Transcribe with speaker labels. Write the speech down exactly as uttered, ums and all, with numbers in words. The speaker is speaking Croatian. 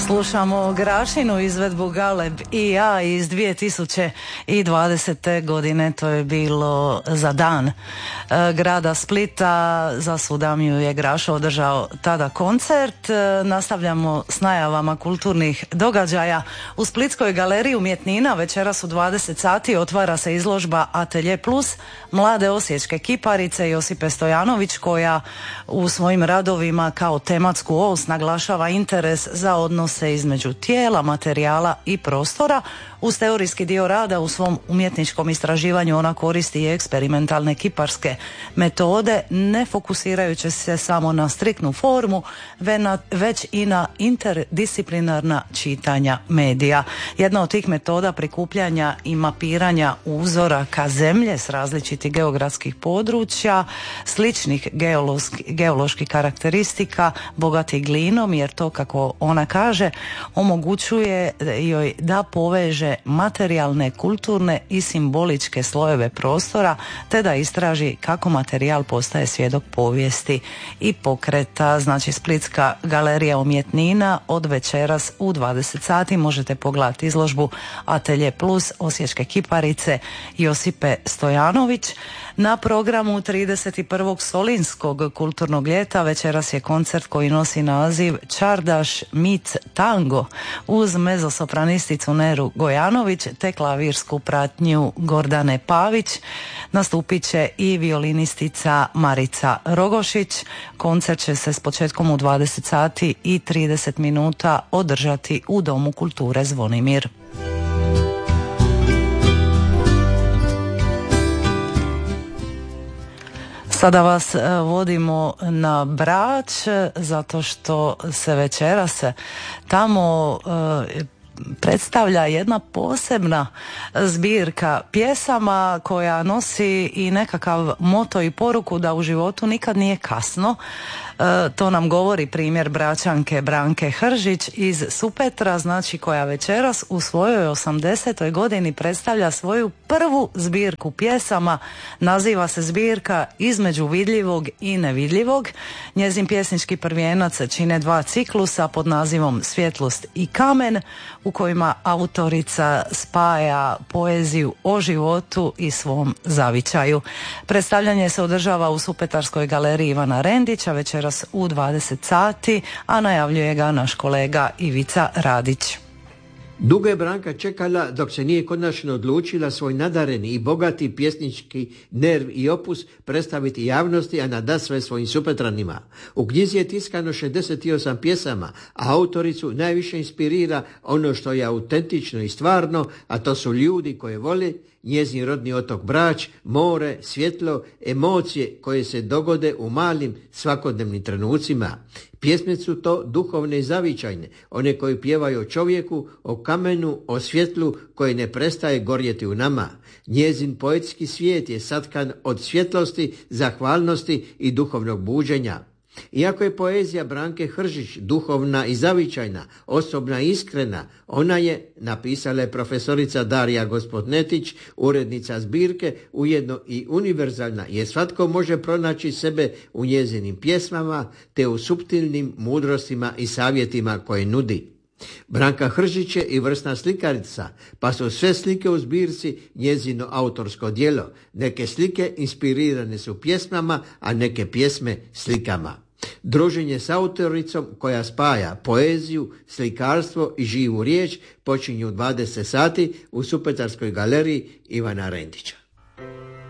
Speaker 1: Slušamo Grašinu izvedbu Galeb i ja iz dvije tisuće dvadesete. godine. To je bilo za dan e, grada Splita. Za Sudamiju je Grašo održao tada koncert. E, nastavljamo s najavama kulturnih događaja. U Splitskoj galeriji umjetnina večeras u dvadeset sati otvara se izložba Atelje Plus mlade osječke kiparice Josipe Stojanović, koja u svojim radovima kao tematsku os naglašava interes za odnose između tijela, materijala i prostora. Uz teorijski dio rada u svom umjetničkom istraživanju ona koristi i eksperimentalne kiparske metode, ne fokusirajući se samo na striktnu formu, već i na interdisciplinarna čitanja medija. Jedna od tih metoda prikupljanja i mapiranja uzoraka zemlje s različitih geografskih područja, sličnih geoloških, geoloških karakteristika, bogati glinom, jer to, kako ona kaže, omogućuje joj da poveže materijalne, kulturne i simboličke slojeve prostora, te da istraži kako materijal postaje svjedok povijesti i pokreta. Znači, Splitska galerija umjetnina od večeras u dvadeset sati možete pogledati izložbu Atelje Plus osječke kiparice Josipe Stojanović. Na programu trideset prvog Solinskog kulturnog ljeta večeras je koncert koji nosi naziv Čardaš meets tango uz mezosopranisticu Neru Gojanović te klavirsku pratnju Gordane Pavić. Nastupit će i violinistica Marica Rogošić. Koncert će se s početkom u dvadeset sati i trideset minuta održati u Domu kulture Zvonimir. Sada vas vodimo na Brač, zato što se večeras tamo e, predstavlja jedna posebna zbirka pjesama koja nosi i nekakav moto i poruku da u životu nikad nije kasno. E, to nam govori primjer Bračanke Branke Hržić iz Supetra, znači koja večeras u svojoj osamdesetoj godini predstavlja svoju prvu zbirku pjesama. Naziva se zbirka Između vidljivog i nevidljivog. Njezin pjesnički prvijenac čine dva ciklusa pod nazivom Svjetlost i kamen, u kojima autorica spaja poeziju o životu i svom zavičaju. Predstavljanje se održava u Supetarskoj galeriji Ivana Rendića večeras u dvadeset sati, a najavljuje ga naš kolega Ivica Radić.
Speaker 2: Dugo je Branka čekala dok se nije konačno odlučila svoj nadareni i bogati pjesnički nerv i opus predstaviti javnosti, a nadasve svojim Supetranima. U knjizi je tiskano šezdeset osam pjesama, a autoricu najviše inspirira ono što je autentično i stvarno, a to su ljudi koje vole, njezin rodni otok Brač, more, svjetlo, emocije koje se dogode u malim svakodnevnim trenucima. Pjesme su to duhovne i zavičajne, one koje pjevaju o čovjeku, o kamenu, o svjetlu koje ne prestaje gorjeti u nama. Njezin poetski svijet je satkan od svjetlosti, zahvalnosti i duhovnog buđenja. Iako je poezija Branke Hržić duhovna i zavičajna, osobna i iskrena, ona je, napisala je profesorica Darija Gospodnetić, urednica zbirke, ujedno i univerzalna, jer svatko može pronaći sebe u njezinim pjesmama te u suptilnim mudrostima i savjetima koje nudi. Branka Hržić je i vrsna slikarica, pa su sve slike u zbirci njezino autorsko djelo. Neke slike inspirirane su pjesmama, a neke pjesme slikama. Druženje s autoricom koja spaja poeziju, slikarstvo i živu riječ počinje u dvadeset sati u Supetarskoj galeriji Ivana Rendića.